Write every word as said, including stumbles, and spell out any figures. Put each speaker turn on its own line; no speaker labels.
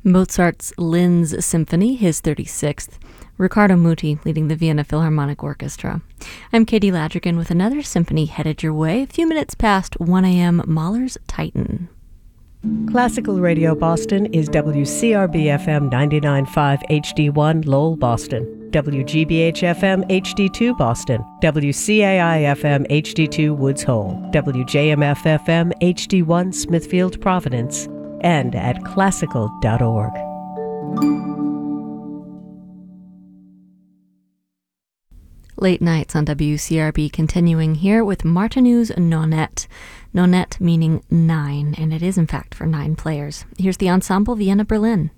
Mozart's Linz Symphony, his thirty-sixth. Riccardo Muti leading the Vienna Philharmonic Orchestra. I'm Katie Ladrigan with another symphony headed your way. A few minutes past one a.m. Mahler's Titan.
Classical Radio Boston is W C R B F M ninety-nine point five H D one Lowell, Boston, W G B H F M H D two Boston, W C A I F M H D two Woods Hole, W J M F F M H D one Smithfield, Providence, and at classical dot org.
Late nights on W C R B continuing here with Martinou's Nonette. Nonette meaning nine, and it is in fact for nine players. Here's the Ensemble Vienna Berlin.